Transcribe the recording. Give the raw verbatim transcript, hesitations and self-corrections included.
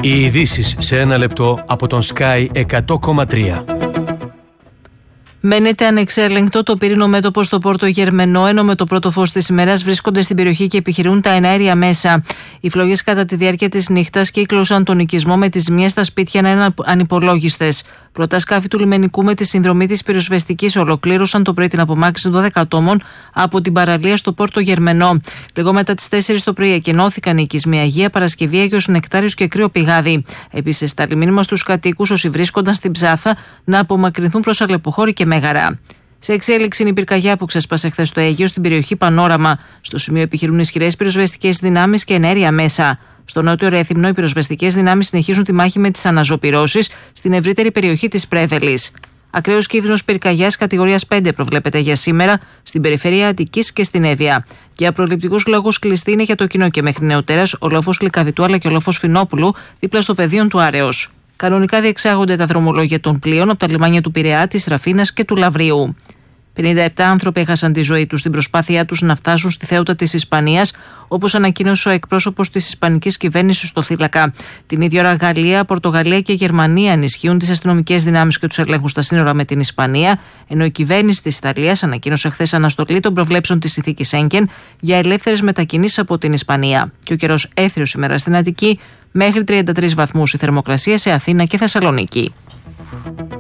Οι ειδήσεις σε ένα λεπτό από τον Sky εκατό κόμμα τρία. Μένεται ανεξέλεγκτο το πύρινο μέτωπο στο Πόρτο Γερμενό, ενώ με το πρώτο φως της ημέρας βρίσκονται στην περιοχή και επιχειρούν τα εναέρια μέσα. Οι φλόγες κατά τη διάρκεια της νύχτας κύκλωσαν τον οικισμό, με τις ζημιές στα σπίτια να είναι ανυπολόγιστες. Πρώτα σκάφη του λιμενικού με τη συνδρομή της πυροσβεστικής ολοκλήρωσαν το πρωί την απομάκρυνση δώδεκα ατόμων από την παραλία στο Πόρτο Γερμενό. Λίγο μετά τις τέσσερις το πρωί εκενώθηκαν οι οικισμοί Αγία Παρασκευή, Άγιος Νεκτάριος και Κρύο Πηγάδι. Επίσης, στάλει μήνυμα στους κατοίκους όσοι βρίσκονταν στην Ψάθα να απομακρυνθούν προς Αλεποχώρη και Μέγαρα. Σε εξέλιξη είναι η πυρκαγιά που ξέσπασε χθες στο Αίγαιο, στην περιοχή Πανόραμα. Στο σημείο επιχειρούν ισχυρές πυροσβεστικές δυνάμεις και εναέρια μέσα. Στο νότιο Ρέθυμνο, οι πυροσβεστικές δυνάμεις συνεχίζουν τη μάχη με τις αναζωπυρώσεις στην ευρύτερη περιοχή της Πρέβελης. Ακραίος κίνδυνος πυρκαγιάς κατηγορίας πέντε προβλέπεται για σήμερα στην περιφέρεια Αττικής και στην Εύβοια. Για προληπτικούς λόγους κλειστή είναι για το κοινό και μέχρι νεοτέρας ο λόφος Λυκαβητού αλλά και ο λόφος Φινόπουλου δίπλα στο πεδίο του Άρεως. Κανονικά διεξάγονται τα δρομολόγια των πλοίων από τα λιμάνια του Πειραιά, της Ραφίνας και του Λαβρίου. πενήντα επτά άνθρωποι έχασαν τη ζωή τους στην προσπάθειά τους να φτάσουν στη Θέουτα της Ισπανίας, όπως ανακοίνωσε ο εκπρόσωπος της Ισπανικής κυβέρνησης στο Θήλακα. Την ίδια ώρα, Γαλλία, Πορτογαλία και Γερμανία ενισχύουν τις αστυνομικές δυνάμεις και τους ελέγχους στα σύνορα με την Ισπανία, ενώ η κυβέρνηση της Ιταλίας ανακοίνωσε χθες αναστολή των προβλέψεων της συνθήκης Σέγγεν για ελεύθερες μετακινήσεις από την Ισπανία. Και ο καιρός έθριος σήμερα στην Αττική, μέχρι τριάντα τρεις βαθμούς η θερμοκρασία σε Αθήνα και Θεσσαλονίκη.